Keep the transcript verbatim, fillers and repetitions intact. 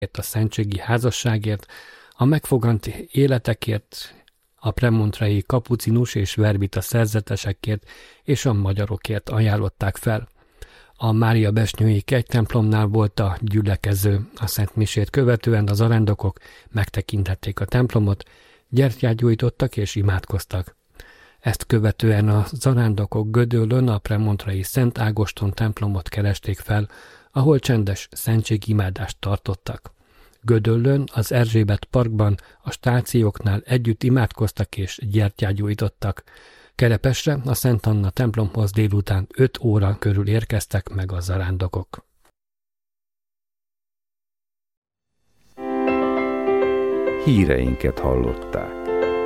a szentségi házasságért, a megfogant életekért, a premontrai kapucinus és verbita szerzetesekért és a magyarokért ajánlották fel. A Mária Besnyői kegytemplomnál volt a gyülekező. A Szent Misét követően az arándokok megtekinthették a templomot, gyertyát gyújtottak és imádkoztak. Ezt követően a zarándokok Gödöllön a premontrai Szent Ágoston templomot keresték fel, ahol csendes szentségimádást tartottak. Gödöllön, az Erzsébet parkban, a stációknál együtt imádkoztak és gyertyát gyújtottak. Kerepesre, a Szent Anna templomhoz délután öt óra körül érkeztek meg a zarándokok. Híreinket hallották.